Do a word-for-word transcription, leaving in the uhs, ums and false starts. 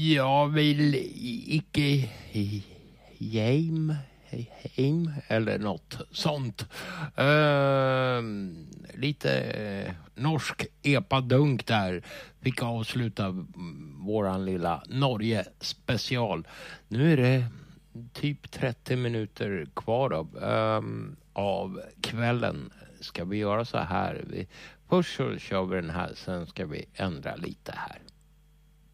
Jag vill icke hem, hem eller något sånt. Uh, lite uh, norsk epadunk där fick avsluta våran lilla Norge special. Nu är det typ trettio minuter kvar av, um, av kvällen. Ska vi göra så här? Vi, först så kör vi den här, sen ska vi ändra lite här.